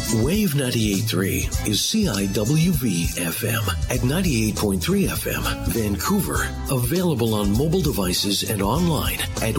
Wave 98.3 is CIWV FM at 98.3 FM, Vancouver. Available on mobile devices and online at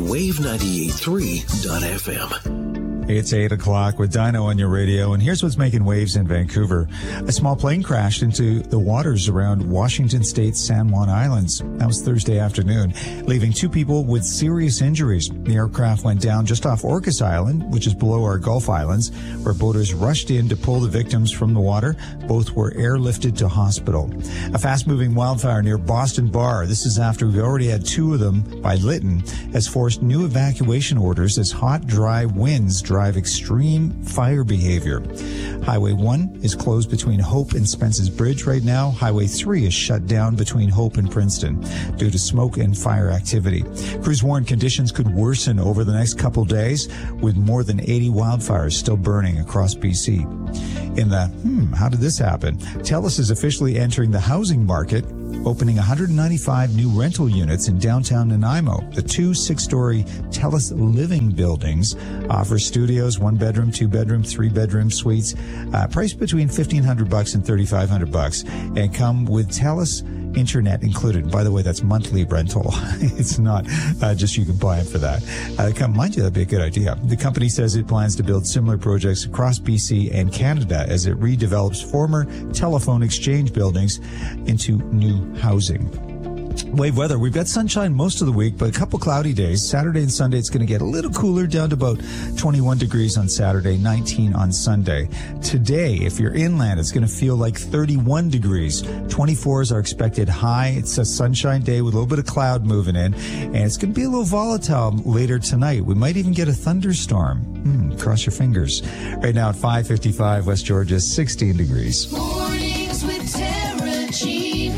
wave983.fm. It's 8 o'clock with Dino on your radio, and here's what's making waves in Vancouver. A small plane crashed into the waters around Washington State's San Juan Islands. That was Thursday afternoon, leaving 2 people with serious injuries. The aircraft went down just off Orcas Island, which is below our Gulf Islands, where boaters rushed in to pull the victims from the water. Both were airlifted to hospital. A fast-moving wildfire near Boston Bar, this is after we've already had 2 of them by Lytton, has forced new evacuation orders as hot, dry winds drive extreme fire behavior. Highway 1 is closed between Hope and Spence's Bridge right now. Highway 3 is shut down between Hope and Princeton due to smoke and fire activity. Crews warn conditions could worsen over the next couple days, with more than 80 wildfires still burning across BC. In the, how did this happen? TELUS is officially entering the housing market, opening 195 new rental units in downtown Nanaimo. The 2 6-story TELUS living buildings offer studios, 1-bedroom, 2-bedroom, 3-bedroom suites, priced between $1,500 and $3,500, and come with TELUS internet included. By the way, that's monthly rental. It's not just you can buy it for that. Mind you, that'd be a good idea. The company says it plans to build similar projects across BC and Canada as it redevelops former telephone exchange buildings into new housing. Wave weather. We've got sunshine most of the week, but a couple cloudy days. Saturday and Sunday, it's going to get a little cooler, down to about 21 degrees on Saturday, 19 on Sunday. Today, if you're inland, it's going to feel like 31 degrees. 24s are expected high. It's a sunshine day with a little bit of cloud moving in, and it's going to be a little volatile later tonight. We might even get a thunderstorm. Cross your fingers. Right now at 5:55, West Georgia, 16 degrees. Mornings with Tara G.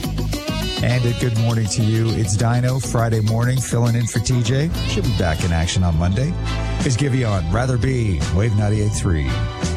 And a good morning to you. It's Dino, Friday morning, filling in for TJ. She'll be back in action on Monday. It's Giveon, Rather Be, Wave 98.3.